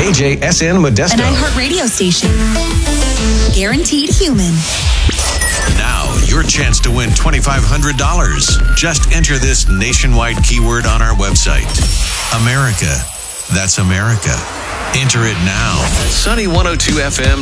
KJSN Modesto. An iHeart radio station. Guaranteed human. Now, your chance to win $2,500. Just enter this nationwide keyword on our website. America. That's America. Enter it now. Sunny 102 FM.